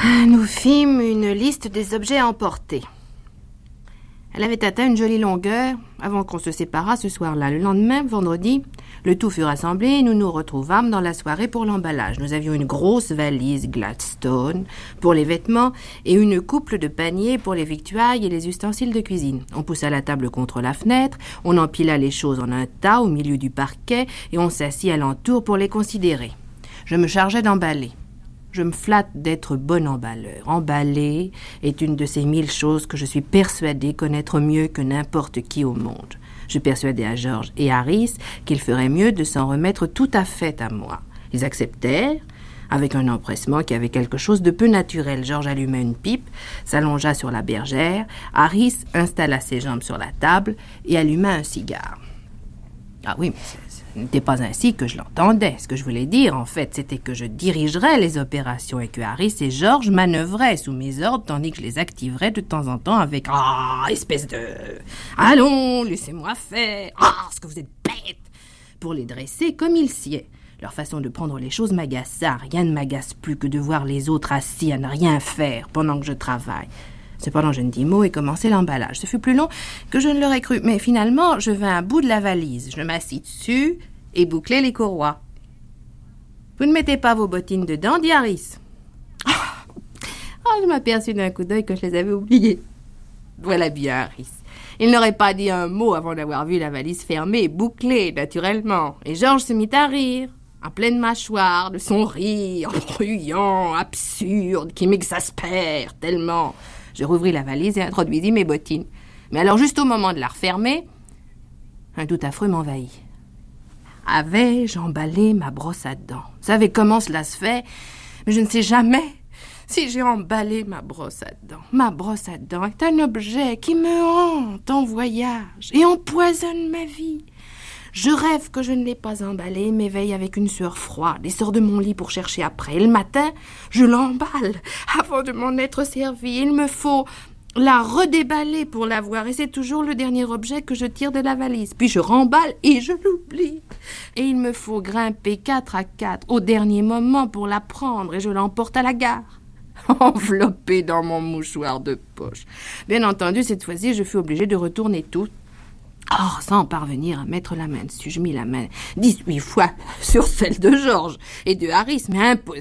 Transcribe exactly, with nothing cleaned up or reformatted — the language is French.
Nous fîmes une liste des objets à emporter. Elle avait atteint une jolie longueur avant qu'on se séparât ce soir-là. Le lendemain, vendredi, le tout fut rassemblé et nous nous retrouvâmes dans la soirée pour l'emballage. Nous avions une grosse valise Gladstone pour les vêtements et une couple de paniers pour les victuailles et les ustensiles de cuisine. On poussa la table contre la fenêtre, on empila les choses en un tas au milieu du parquet et on s'assit alentour pour les considérer. Je me chargeais d'emballer. Je me flatte d'être bon emballeur. Emballer est une de ces mille choses que je suis persuadée connaître mieux que n'importe qui au monde. Je persuadai à Georges et Harris qu'il ferait mieux de s'en remettre tout à fait à moi. Ils acceptèrent, avec un empressement qui avait quelque chose de peu naturel. Georges alluma une pipe, s'allongea sur la bergère, Harris installa ses jambes sur la table et alluma un cigare. Ah oui, mais ce n'était pas ainsi que je l'entendais. Ce que je voulais dire, en fait, c'était que je dirigerais les opérations et que Harris et Georges manœuvraient sous mes ordres, tandis que je les activerais de temps en temps avec « Ah, espèce de... Allons, laissez-moi faire. Ah, ce que vous êtes bête !» pour les dresser comme il sied. Leur façon de prendre les choses m'agaça. Rien ne m'agace plus que de voir les autres assis à ne rien faire pendant que je travaille. Cependant, je ne dis mot et commençai l'emballage. Ce fut plus long que je ne l'aurais cru, mais finalement, je vins à bout de la valise. Je m'assis dessus et bouclai les courroies. « Vous ne mettez pas vos bottines dedans, dit Harris. Oh, oh, je m'aperçus d'un coup d'œil que je les avais oubliées. Voilà bien, Harris. Il n'aurait pas dit un mot avant d'avoir vu la valise fermée et bouclée, naturellement. Et Georges se mit à rire, en pleine mâchoire, de son rire bruyant, absurde, qui m'exaspère tellement. Je rouvris la valise et introduisis mes bottines. Mais alors, juste au moment de la refermer, un doute affreux m'envahit. Avais-je emballé ma brosse à dents? Vous savez comment cela se fait? Mais je ne sais jamais si j'ai emballé ma brosse à dents. Ma brosse à dents est un objet qui me hante en voyage et empoisonne ma vie. Je rêve que je ne l'ai pas emballée, m'éveille avec une sueur froide et sors de mon lit pour chercher après. Et le matin, je l'emballe avant de m'en être servi. Il me faut la redéballer pour la voir et c'est toujours le dernier objet que je tire de la valise. Puis je remballe et je l'oublie. Et il me faut grimper quatre à quatre au dernier moment pour la prendre et je l'emporte à la gare, enveloppée dans mon mouchoir de poche. Bien entendu, cette fois-ci, je fus obligée de retourner tout. Oh, sans parvenir à mettre la main dessus, je mis la main dix-huit fois sur celle de Georges et de Harris, mais impossible.